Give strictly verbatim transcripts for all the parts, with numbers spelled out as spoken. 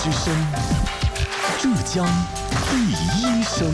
之声，浙江第一声。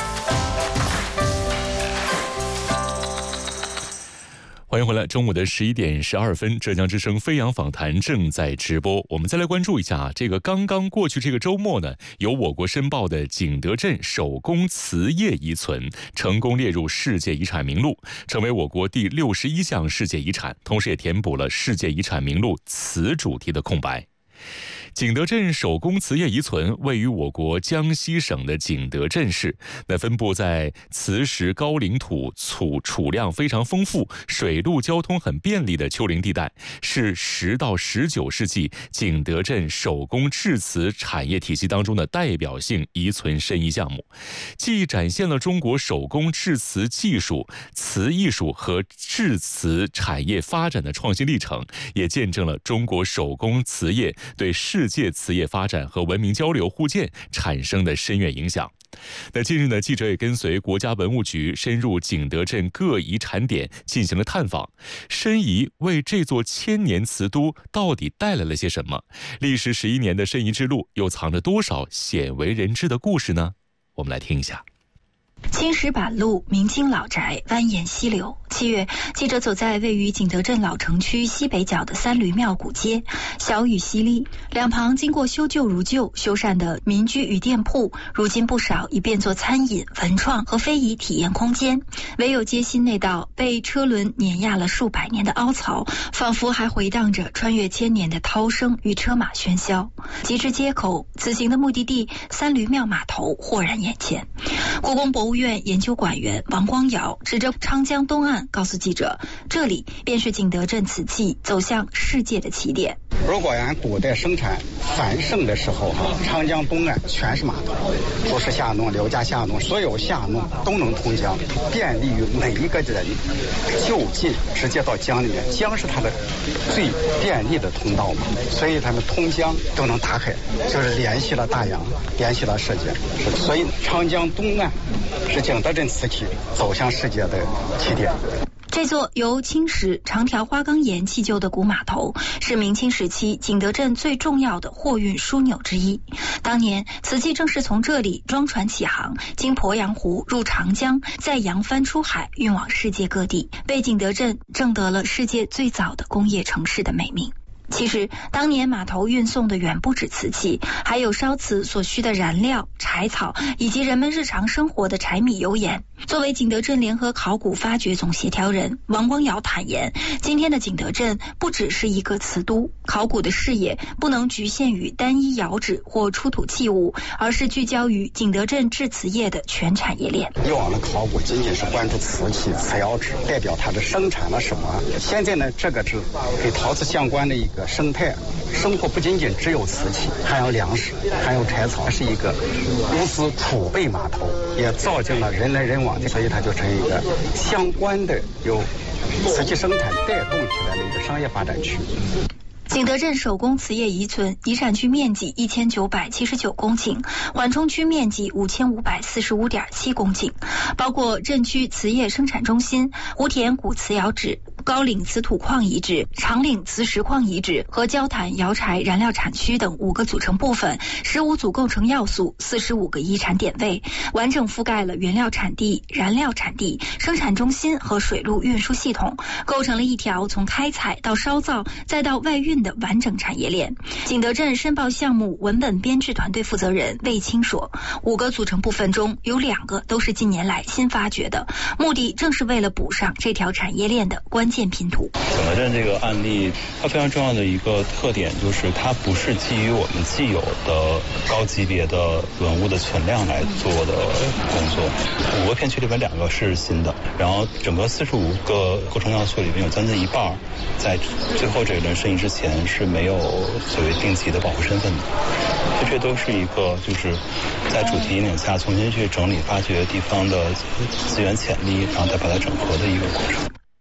欢迎回来，中午的十一点十二分，浙江之声飞扬访谈正在直播。我们再来关注一下这个刚刚过去这个周末呢，由我国申报的景德镇手工瓷业遗存成功列入世界遗产名录，成为我国第六十一项世界遗产，同时也填补了世界遗产名录瓷主题的空白。景德镇手工瓷业遗存位于我国江西省的景德镇市，那分布在磁石高岭土储储量非常丰富、水陆交通很便利的丘陵地带，是十到十九世纪景德镇手工制瓷产业体系当中的代表性遗存申遗项目，既展现了中国手工制瓷技术、瓷艺术和制瓷产业发展的创新历程，也见证了中国手工瓷业对世界瓷业发展和文明交流互鉴产生的深远影响。那近日呢，记者也跟随国家文物局深入景德镇各遗产点进行了探访，申遗为这座千年瓷都到底带来了些什么？历时十一年的申遗之路又藏着多少鲜为人知的故事呢？我们来听一下。 青石板路，明清老宅蜿蜒溪流。七月，记者走在位于景德镇老城区西北角的三驴庙古街，小雨淅沥，两旁经过修旧如旧修缮的民居与店铺，如今不少已变作餐饮、文创和非遗体验空间。唯有街心那道被车轮碾压了数百年的凹槽，仿佛还回荡着穿越千年的涛声与车马喧嚣。及至街口，此行的目的地三驴庙码头豁然眼前。故宫博物院研究馆员王光尧指着长江东岸告诉记者，这里便是景德镇瓷器走向世界的起点。 如果按古代生产繁盛的时候哈，长江东岸全是码头，朱氏下弄、刘家下弄，所有下弄都能通江，便利于每一个人就近直接到江里面。江是它的最便利的通道嘛，所以他们通江都能打开，就是联系了大洋，联系了世界。所以长江东岸是景德镇瓷器走向世界的起点。 这座由青石、长条花岗岩砌就的古码头，是明清时期景德镇最重要的货运枢纽之一。当年，瓷器正是从这里装船起航，经鄱阳湖入长江，再扬帆出海，运往世界各地，为景德镇挣得了世界最早的工业城市的美名。其实当年码头运送的远不止瓷器，还有烧瓷所需的燃料、柴草，以及人们日常生活的柴米油盐。作为景德镇联合考古发掘总协调人，王光尧坦言，今天的景德镇不只是一个瓷都，考古的视野不能局限于单一窑址或出土器物，而是聚焦于景德镇制瓷业的全产业链。 以往的考古仅仅是关注瓷器、瓷窑址，代表它的生产了什么。现在呢，这个是跟陶瓷相关的一个生态生活，不仅仅只有瓷器，还有粮食，还有柴草，是一个物资储备码头，也造就了人来人往，所以它就成一个相关的由瓷器生产带动起来的一个商业发展区。 景德镇手工瓷业遗存遗产区面积一千九百七十九公顷，缓冲区面积五千五百四十五点七公顷，包括镇区瓷业生产中心、湖田古瓷窑址、高岭瓷土矿遗址、长岭瓷石矿遗址和焦炭窑柴燃料产区等五个组成部分，十五组构成要素，四十五个遗产点位，完整覆盖了原料产地、燃料产地、生产中心和水路运输系统，构成了一条从开采到烧造再到外运的完整产业链。景德镇申报项目文本编制团队负责人魏青说，五个组成部分中有两个都是近年来新发掘的，目的正是为了补上这条产业链的关键拼图。 景德镇这个案例它非常重要的一个特点就是它不是基于我们既有的高级别的文物的存量来做的工作，五个片区里边两个是新的，然后整个四十五个构成要素里面有将近一半在最后这一轮申遗之前是没有所谓定级的保护身份的，所以这都是一个就是在主题引领下重新去整理发掘地方的资源潜力，然后再把它整合的一个过程。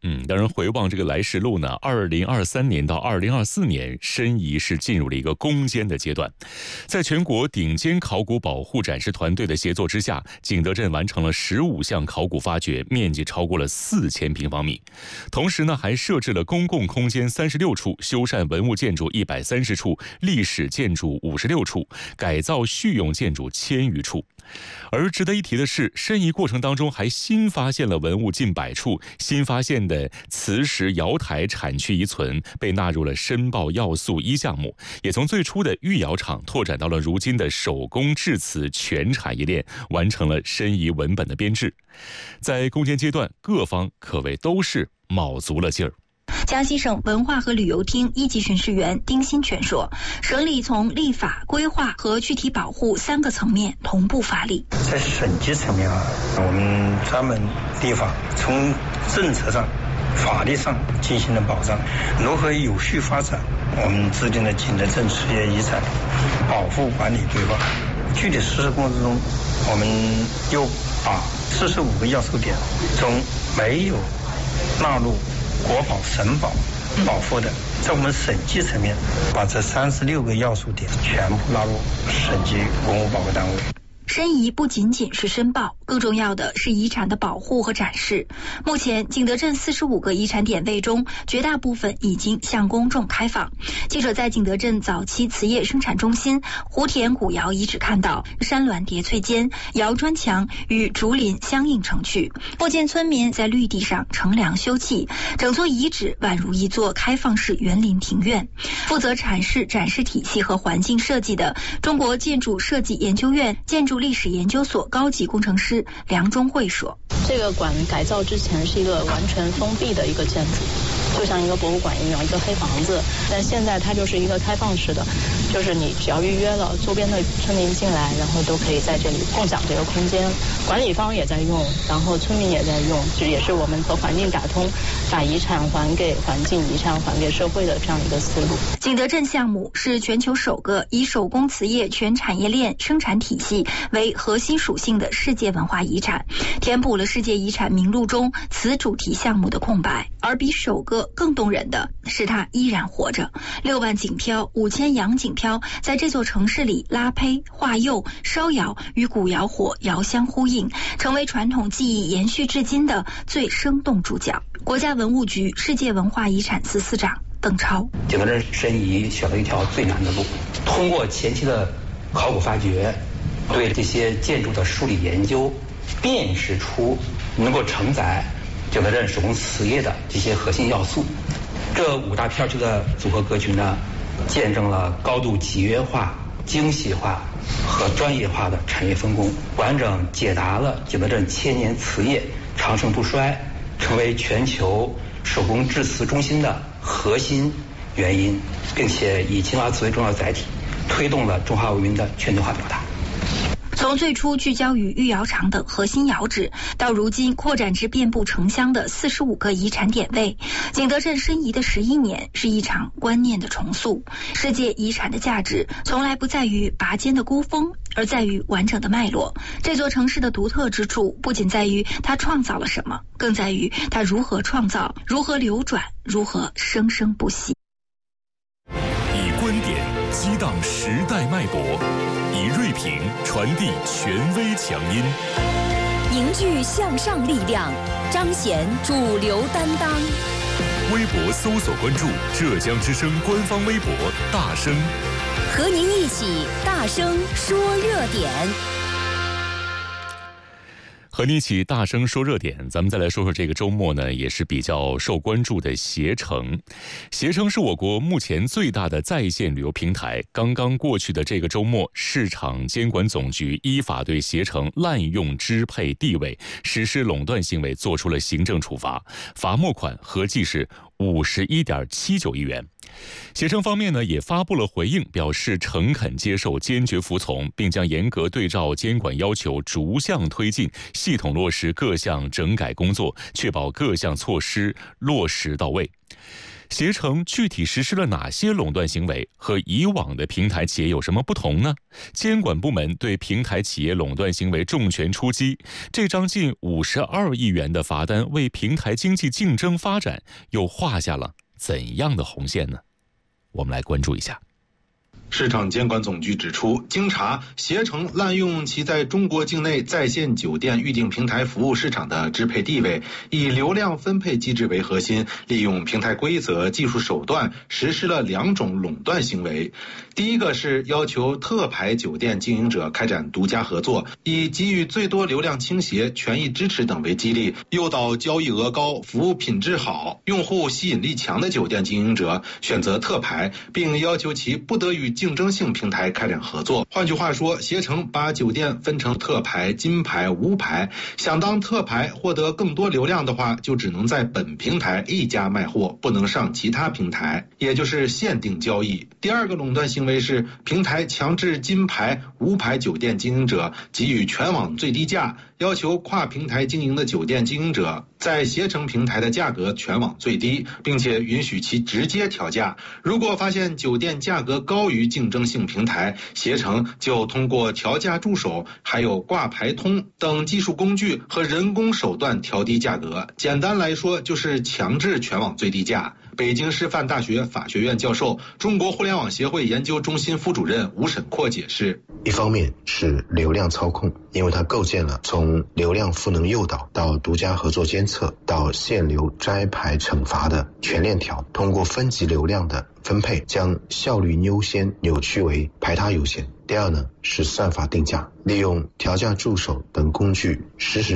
嗯，当然回望这个来时路呢，二零二三年到二零二四年，申遗是进入了一个攻坚的阶段。在全国顶尖考古保护展示团队的协作之下，景德镇完成了十五项考古发掘，面积超过了四千平方米。同时呢，还设置了公共空间三十六处，修缮文物建筑一百三十处，历史建筑五十六处，改造蓄用建筑千余处。而值得一提的是，申遗过程当中还新发现了文物近百处，新发现的瓷石瑶台产区遗存被纳入了申报要素一项目，也从最初的御窑厂拓展到了如今的手工制瓷全产业链，完成了申遗文本的编制。在攻坚阶段，各方可谓都是卯足了劲儿。 江西省文化和旅游厅一级巡视员丁新全说，省里从立法、规划和具体保护三个层面同步发力。 在省级层面啊，我们专门立法，从政策上、法律上进行了保障，如何有序发展，我们制定了景德镇实业遗产保护管理规划。具体实施过程中，我们又把四十五个要素点中没有纳入国保、省保保护的，在我们省级层面，把这三十六个要素点全部纳入省级文物保护单位。 申遗不仅仅是申报，更重要的是遗产的保护和展示。目前，景德镇四十五个遗产点位中，绝大部分已经向公众开放。记者在景德镇早期瓷业生产中心湖田古窑遗址看到，山峦叠翠间，窑砖墙与竹林相映成趣。附近村民在绿地上乘凉休憩，整座遗址宛如一座开放式园林庭院。负责阐释展示体系和环境设计的中国建筑设计研究院建筑历史研究所高级工程师梁中慧说， 这个馆改造之前是一个完全封闭的一个建筑，就像一个博物馆一样，一个黑房子，但现在它就是一个开放式的，就是你只要预约了，周边的村民进来，然后都可以在这里共享这个空间，管理方也在用，然后村民也在用，这也是我们和环境打通，把遗产还给环境，遗产还给社会的这样一个思路。 景德镇项目是全球首个以手工瓷业全产业链生产体系为核心属性的世界文化遗产，填补了世界遗产名录中瓷主题项目的空白。而比首个更动人的是它依然活着，六万锦漂、五千洋锦漂在这座城市里拉胚、化釉、烧窑，与古窑火遥相呼应，成为传统技艺延续至今的最生动注脚。国家文物局世界文化遗产司司长邓超， 景德镇申遗选了一条最难的路，通过前期的考古发掘，对这些建筑的梳理研究，辨识出能够承载景德镇手工瓷业的这些核心要素。这五大片区的组合格局呢，见证了高度集约化、精细化和专业化的产业分工，完整解答了景德镇千年瓷业长盛不衰，成为全球手工制瓷中心的核心原因，并且以青花瓷为重要载体，推动了中华文明的全球化表达。 从最初聚焦于御窑厂等核心窑址，到如今扩展至遍布城乡的四十五个遗产点位，景德镇申遗的十一年是一场观念的重塑。世界遗产的价值从来不在于拔尖的孤峰，而在于完整的脉络。这座城市的独特之处不仅在于它创造了什么，更在于它如何创造，如何流转，如何生生不息。 以观点激荡时代脉搏，以锐评传递权威强音， 凝聚向上力量，彰显主流担当。 微博搜索关注浙江之声官方微博大声， 和您一起大声说热点。 和你一起大声说热点，咱们再来说说这个周末呢，也是比较受关注的携程。携程是我国目前最大的在线旅游平台。刚刚过去的这个周末，市场监管总局依法对携程滥用支配地位、实施垄断行为作出了行政处罚，罚没款合计是五十一点七九亿元。携程方面呢也发布了回应，表示诚恳接受，坚决服从，并将严格对照监管要求，逐项推进，系统落实各项整改工作，确保各项措施落实到位。 携程具体实施了哪些垄断行为？和以往的平台企业有什么不同呢？监管部门对平台企业垄断行为重拳出击，这张近五十二亿元的罚单为平台经济竞争发展又画下了怎样的红线呢？我们来关注一下。 市场监管总局指出，经查，携程滥用其在中国境内在线酒店预订平台服务市场的支配地位，以流量分配机制为核心，利用平台规则、技术手段实施了两种垄断行为。第一个是要求特牌酒店经营者开展独家合作，以给予最多流量倾斜、权益支持等为激励，诱导交易额高、服务品质好、用户吸引力强的酒店经营者选择特牌，并要求其不得与竞争性平台开展合作。换句话说，携程把酒店分成特牌、金牌、无牌，想当特牌获得更多流量的话，就只能在本平台一家卖货，不能上其他平台，也就是限定交易。第二个垄断行为是平台强制金牌、无牌酒店经营者给予全网最低价，要求跨平台经营的酒店经营者在携程平台的价格全网最低，并且允许其直接调价。如果发现酒店价格高于竞争性平台，携程就通过调价助手、还有挂牌通等技术工具和人工手段调低价格。简单来说，就是强制全网最低价。北京师范大学法学院教授、中国互联网协会研究中心副主任吴沈阔解释： 一方面是流量操控，因为它构建了从流量赋能诱导到独家合作监测到限流摘牌惩罚的全链条，通过分级流量的分配，将效率优先扭曲为排他优先。第二呢，是算法定价，利用调价助手等工具实时